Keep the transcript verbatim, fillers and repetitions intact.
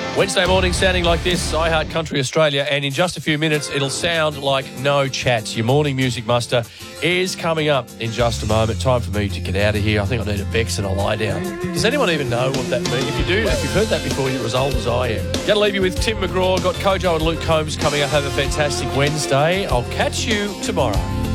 Wednesday morning sounding like this, iHeart Country Australia, and in just a few minutes it'll sound like No Chats. Your morning music muster is coming up in just a moment. Time for me to get out of here. I think I need a Bex and a lie down. Does anyone even know what that means? If you do, if you've heard that before, you're as old as I am. Going to leave you with Tim McGraw. Got Kojo and Luke Combs coming up. Have a fantastic Wednesday. I'll catch you tomorrow.